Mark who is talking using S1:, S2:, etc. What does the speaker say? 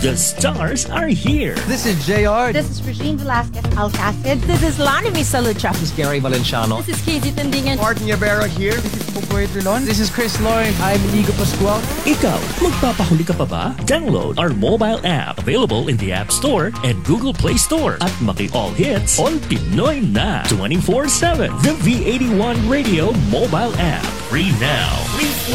S1: The stars are here.
S2: This is JR.
S3: This is Regine Velasquez Alcacid.
S4: This is Lani Misalucha.
S2: This is Gary Valenciano.
S3: This is Casey Tindingan.
S5: Martin Yabera here.
S2: This is Popoy Trilon. This is Chris Lauren. I'm Inigo Pascual.
S1: Ikaw, magpapahuli ka pa ba? Download our mobile app available in the App Store and Google Play Store at Maki-All Hits on Pinoy na 24/7. The V81 Radio mobile app. Free now.